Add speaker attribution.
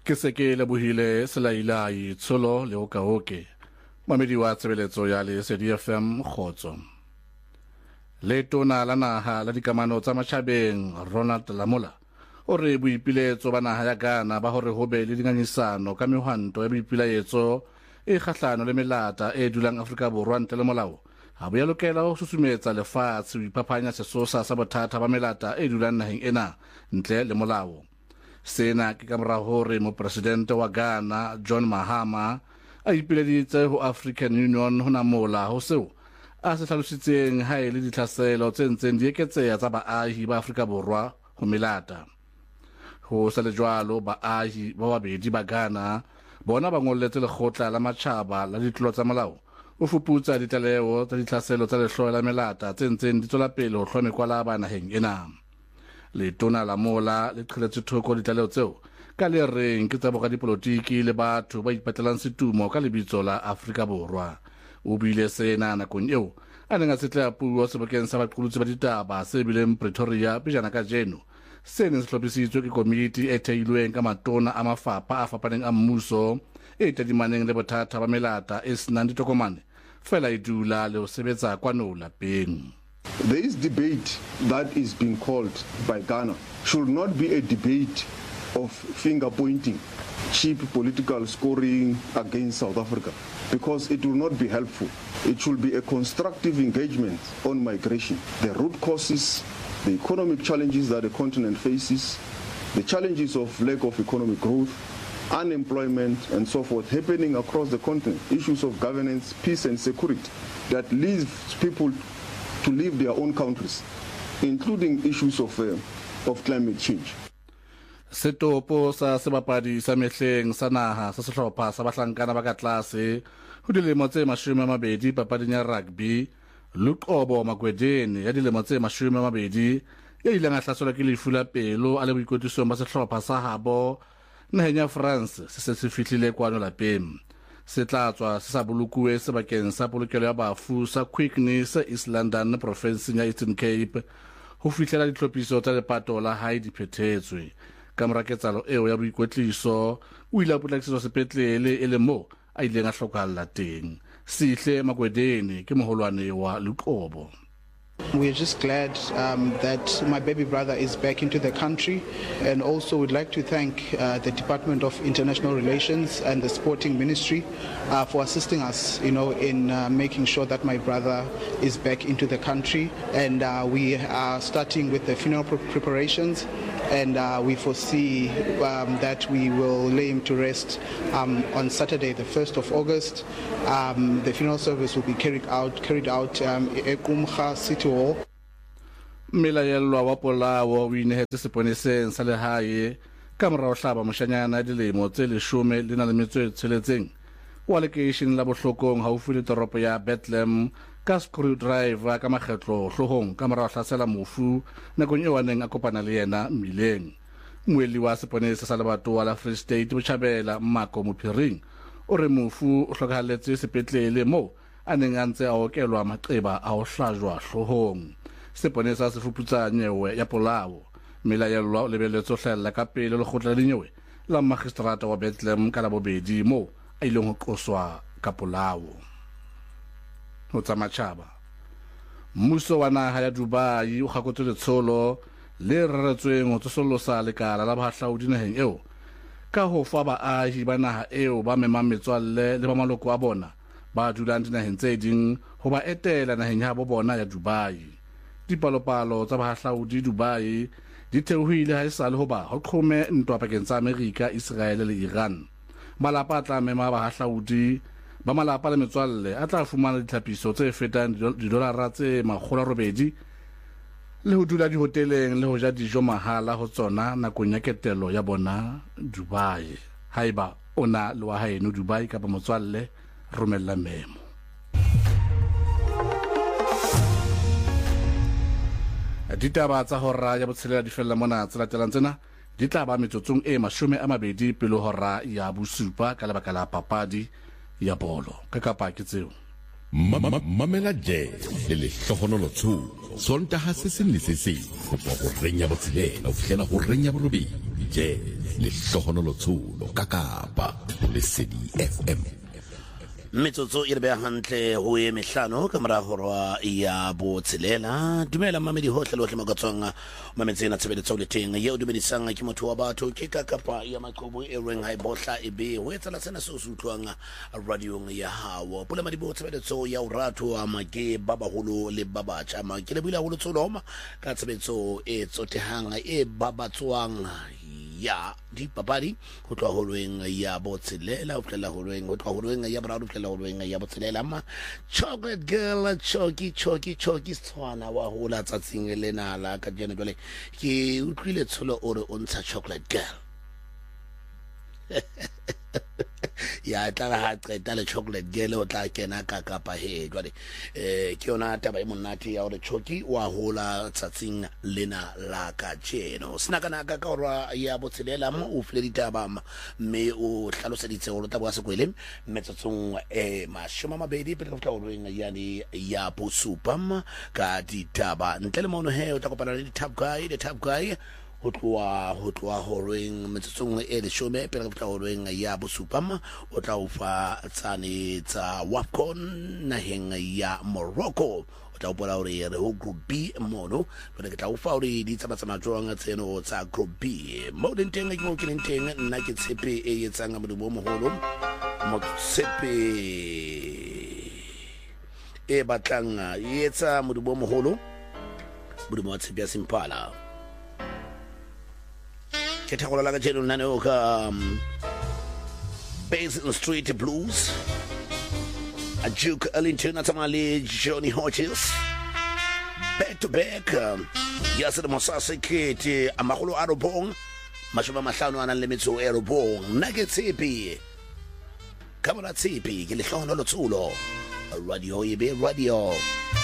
Speaker 1: Ke se ke lebohile Selailai Tsholo le Okaoke mamedi wa tsebeletso ya le SDFM Khotso le tona la naha la dikamano tsa matjhabeng Ronald Lamola o re boipiletso ba naha ya Ghana ba hore ho be le dingangisano ka mehwanto ya boipiletso e kgahlano le melata e dulang Afrika Borwa ntle le molao ha bo ya lokela ho susumetsa lefatshe ho ipaphanya sesosa sa bothata ba melata e dulang naheng ena ntle le molao. Sena ke ka mora hore mopresidente wa Ghana John Mahama a ipileditse ho African Union ho namola ho seo a se hlalositseng ha ele ditlhaselo tse ntseng di eketseha tsa baahi ba Afrika Borwa ho melata. Ho sa le jwalo baahi ba babedi ba Ghana bona ba ngolletse lekgotla la matjhaba la ditlolo tsa molao o fuputsa ditlaleho tsa ditlhaselo tsa lehloyo la melata tse ntseng di tswela pele ho hlwa mekwalaba naheng ena. Le tona la mola le qheletse thoko ditlaleho tseo ka le reng ke tsa boradipolotiki le batho ba ipatlelang setumo ka lebitso la Afrika Borwa. O bile sena nakong eo a neng a setleha puo sebokeng sa baqolotsi ba ditaba se bileng Pretoria pejana ka jeno se neng se hlophisitswe ke komiti e theilweng ka matona a mafapha a fapaneng a mmuso e tadimaneng le bothata ba melata e senang ditokomane fela e dula le ho sebetsa kwano lapeng.
Speaker 2: This debate that is being called by Ghana should not be a debate of finger pointing, cheap political scoring against South Africa, because it will not be helpful. It should be a constructive engagement on migration, the root causes, the economic challenges that the continent faces, the challenges of lack of economic growth, unemployment and so forth happening across the continent, issues of governance, peace and security that leaves people to leave their own countries, including issues of climate change.
Speaker 1: Setopo sa sebapadi sa mehleng sa naha sa sehlopha sa bahlankana ba ka tlase ho dilemo tse 20 papading ya rugby Luqobo Magwedeni ya dilemo tse 20 ya ileng a hlaselwa ke lefu la pelo a le boikotlisong ba sehlopha sa habo naheng ya France se fihlile kwano lapeng. Se tla tswa se sa bolokuwe sebakeng sa polokelo ya bafu sa Quickness East London province ya Eastern Cape ho fihlela ditlhophiso tsa lepato la hae di phethetswe. Ka mora ketsalo eo ya boikwetliso o ile a potlakisetswa sepetlele e le mo a ileng a hlokahalla teng. Sihle Magwedeni ke moholwane wa Luqobo.
Speaker 3: We're just glad that my baby brother is back into the country, and also would like to thank the Department of International Relations and the Sporting Ministry for assisting us, in making sure that my brother is back into the country. And we are starting with the funeral preparations, and we foresee that we will lay him to rest on Saturday, the 1st of August. The funeral service will be carried out Ekumha City.
Speaker 1: Milayelwa wa Polawo o inehetse seponeseng sa lehae ka mora ho hlaba moshanyana dilemo tse 16 wa lekeishene la bohlokong haufi le toropo ya Bethlehem ka screwdriver ka makgetlo hlohong ka mora ho hlasela mofu nakong eo a neng a kopana le yena mmileng. Moeli wa seponesa sa lebatowa la Free State Botjhabela Mmako Mophiring o re mofu o hlokahalletse sepetlele mo a neng a ntse a okelwa maqeba a ho hlajwa hlohong. Seponesa se fuputsa nyewe ya Polawo milayelwa o lebeletse ho hlahella ka pele lekgotla le nyewe la magistrata wa Bethlehem ka labobedi mo a ileng ho qoswa ka Polawo. Ho tsa matjhaba mmuso wa naha ya Dubai o kgakotse letsholo le reretsweng ho tsosolosa lekala la bahahlaudi naheng eo ka ho fa baahi ba naha eo ba memang metswalle le ba maloko a bona ba dulang dinaheng tse ding ho ba etela naheng ya bo bona ya Dubai. Dipalopalo tsa bahahlaudi Dubai di theohile ha esale ho ba ho qhome ntwa pakeng tsa Amerika, Israel le Iran. Malapa a tla mema bahahlaudi ba malapa le metswalle a tla fumana ditlhapiso tse fetang didolara tse 800 le ho dula dihoteleng le ho ja dijo mahala ho tsona nakong ya ketelo ya bona Dubai. Haiba ona le wa haeno Dubai kapa motswalle romella memo. Ditaba tsa hora ya botshelela di fella mona tse latelang tsena di tla ba metsotsong e 20 pele hora ya bosupa ka lebaka la papadi ya bolo ka kapa ke tseo.
Speaker 4: Mamela Jazz le lehlohonolo tsho sontaha se seng le se seng go renya botshelela o fihlela go renya borobedi. je le hlohonolo tshulo ka Kapa Lesedi FM.
Speaker 5: Metsotso e re bea hantle ho e mehlano ka mora hora ya botshelela. Dumela mamedi hohle lohle mo ka tswang mametsena tshebeletso le teng ye o dumedisang ke motho wa batho ke ka Kapa ya Maqhubu e reng ha bohla e be ho etsala sena se se utlwang radio ya hawo pula madibo tshebeletso ya urato a make ba baholo le ba batjha ma ke le buile holo tsoloma ka tshebeletso e tsotehang e babatswang ya di papadi ho tloha holweng ya botselela ho flela holweng ho tloha holweng ya brado flela holweng ya botselela ma chocolate girl choki tswana wa hola tsatsing lena la ka jene jole ke utlwile tsholo ore o ntsha chocolate girl ya tla ha qeta le chocolate girl o tla kena ka Kapa he jwale ke yona taba e monate ya hore choki wa hola tsatsing lena la ka jeno sina kana ka hora ya botshelela mo o fle ditaba mme o hlaloseditse hore taba ya sekwele metsotsong mashoma mabedi pele ka hore yani ya bosupam ka ditaba ntle le mono he o tla kopana le tab guy ho tloha horeng metsotsong e leshome pele ka horeng ya bosupam o tla ufa tsane tsa WAFCON naheng ya Morocco o tla upola hore re ho group B mono pele ka ufa hore di tsamatsama jwang tseno tsa group B mo dinteng ke mo ke nteng nna ke tshepe e etsang modumo moholo mo tshepe e batlang etsa modumo moholo modumo wa tshepe ya Simpala ke thagola la ka jeno nane o ka Basin Street Blues a Duke Ellington atamale Johnny Hodges back to back yasere mosase kete amagolo a robong mashoma mahlano ana le metso e robong nna ke tshepe kamera tshepe ke le hlono lo tsulo radio yebe radio